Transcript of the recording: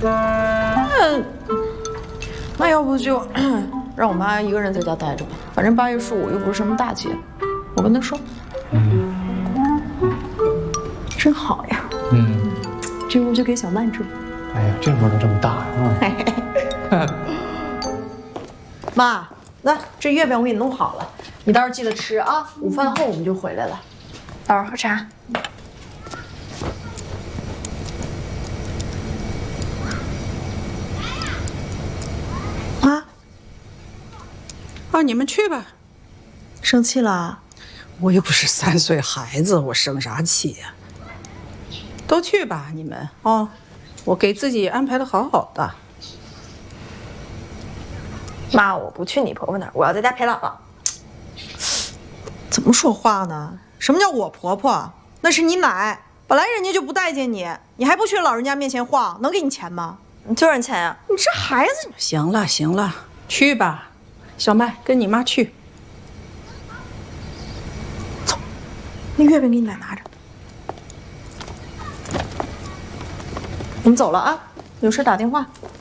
那要不就让我妈一个人在家待着吧，反正8月15又不是什么大节，我跟她说。真好呀。这屋就给小曼住。 哎呀，这屋都这么大啊！ 妈，那这月饼我给你弄好了，你到时候记得吃啊。午饭后我们就回来了。 宝儿喝茶。 啊，你们去吧。 生气了？ 我又不是3岁孩子，我生啥气呀？都去吧，你们哦，我给自己安排的好好的。 妈，我不去你婆婆那儿，我要在家陪姥姥。 怎么说话呢？什么叫我婆婆？那是你奶，本来人家就不待见你，你还不去老人家面前晃，能给你钱吗？ 你就认钱呀？ 你这孩子， 行了行了，去吧，小麦跟你妈去。 走，那月饼给你奶拿着。我们走了啊，有事打电话。